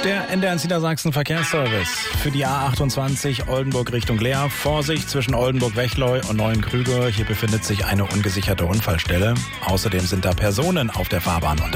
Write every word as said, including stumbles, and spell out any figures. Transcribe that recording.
Der N D R eins Niedersachsen Verkehrsservice für die A achtundzwanzig Oldenburg Richtung Leer. Vorsicht zwischen Oldenburg-Wechleu und Neuenkrüge. Hier befindet sich eine ungesicherte Unfallstelle. Außerdem sind da Personen auf der Fahrbahn unterwegs.